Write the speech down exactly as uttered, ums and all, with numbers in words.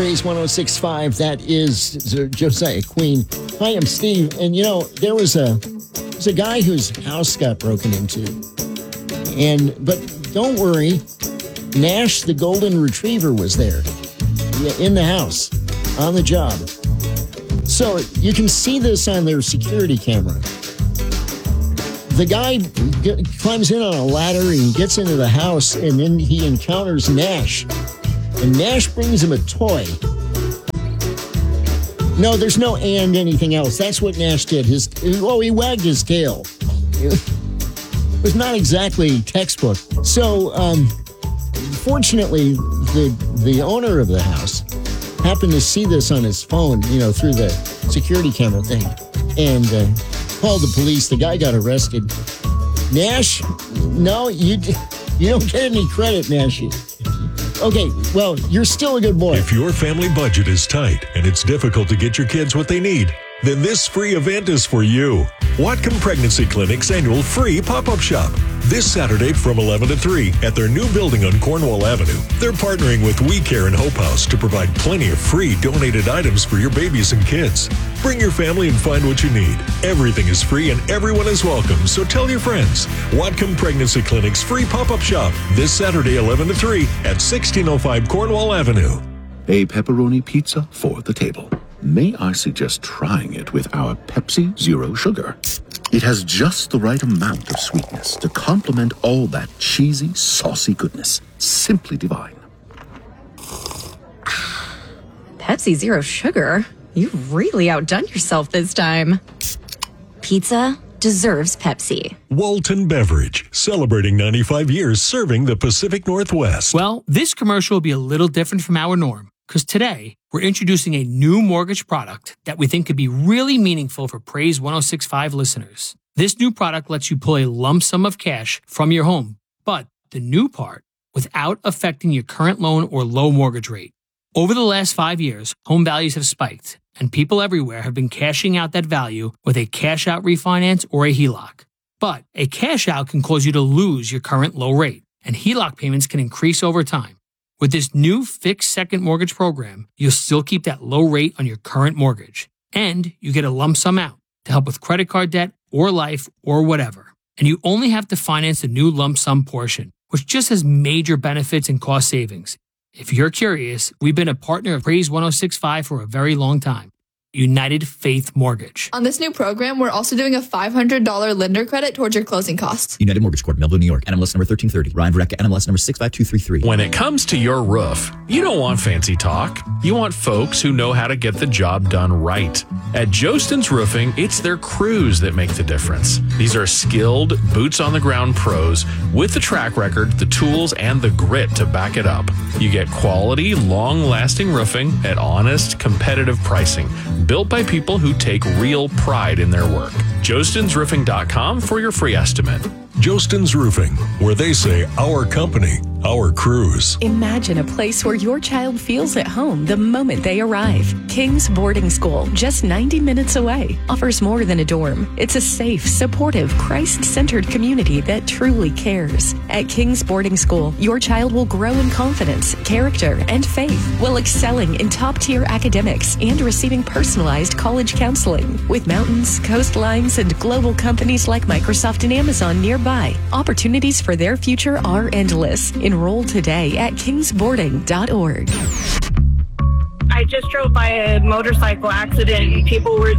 Praise one oh six point five. That is Josiah Queen. Hi, I'm Steve. And, you know, there was a, there was a guy whose house got broken into. And, but don't worry, Nash, the golden retriever, was there in the house, on the job. So you can see this on their security camera. The guy g- climbs in on a ladder and he gets into the house, and then he encounters Nash. And Nash brings him a toy. No, there's no and anything else. That's what Nash did. His oh, he wagged his tail. It was not exactly textbook. So, um, fortunately, the the owner of the house happened to see this on his phone, you know, through the security camera thing, and uh, called the police. The guy got arrested. Nash, no, you you don't get any credit, Nash. Okay, well, you're still a good boy. If your family budget is tight and it's difficult to get your kids what they need, then this free event is for you. Whatcom Pregnancy Clinic's annual free pop-up shop. This Saturday from eleven to three at their new building on Cornwall Avenue. They're partnering with We Care and Hope House to provide plenty of free donated items for your babies and kids. Bring your family and find what you need. Everything is free and everyone is welcome, so tell your friends. Whatcom Pregnancy Clinic's free pop-up shop this Saturday eleven to three at sixteen oh five Cornwall Avenue. A pepperoni pizza for the table. May I suggest trying it with our Pepsi Zero Sugar? It has just the right amount of sweetness to complement all that cheesy, saucy goodness. Simply divine. Pepsi Zero Sugar? You've really outdone yourself this time. Pizza deserves Pepsi. Walton Beverage, celebrating ninety-five years serving the Pacific Northwest. Well, this commercial will be a little different from our norm, because today we're introducing a new mortgage product that we think could be really meaningful for Praise one oh six point five listeners. This new product lets you pull a lump sum of cash from your home, but the new part, without affecting your current loan or low mortgage rate. Over the last five years, home values have spiked, and people everywhere have been cashing out that value with a cash-out refinance or a H E L O C. But a cash-out can cause you to lose your current low rate, and H E L O C payments can increase over time. With this new fixed second mortgage program, you'll still keep that low rate on your current mortgage, and you get a lump sum out to help with credit card debt or life or whatever. And you only have to finance the new lump sum portion, which just has major benefits and cost savings. If you're curious, we've been a partner of Praise one oh six point five for a very long time. United Faith Mortgage. On this new program, we're also doing a five hundred dollars lender credit towards your closing costs. United Mortgage Corp, Melville, New York. N M L S number thirteen thirty. Ryan Verrecka, N M L S number six five two three three. When it comes to your roof, you don't want fancy talk. You want folks who know how to get the job done right. At Jostin's Roofing, it's their crews that make the difference. These are skilled, boots-on-the-ground pros with the track record, the tools, and the grit to back it up. You get quality, long-lasting roofing at honest, competitive pricing, built by people who take real pride in their work. Jostins Roofing dot com for your free estimate. Jostin's Roofing, where they say our company, our crews. Imagine a place where your child feels at home the moment they arrive. King's Boarding School, just ninety minutes away, offers more than a dorm. It's a safe, supportive, Christ-centered community that truly cares. At King's Boarding School, your child will grow in confidence, character, and faith while excelling in top-tier academics and receiving personalized college counseling. With mountains, coastlines, and global companies like Microsoft and Amazon nearby, opportunities for their future are endless. Enroll today at kings boarding dot org. I just drove by a motorcycle accident and people were